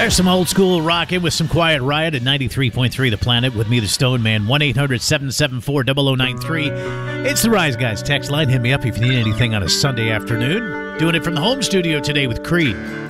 There's some old school rockin' with some Quiet Riot at 93.3 The Planet with me, the Stone Man. 1-800-774-0093. It's the Rise Guys text line. Hit me up if you need anything on a Sunday afternoon. Doing it from the home studio today with Creed.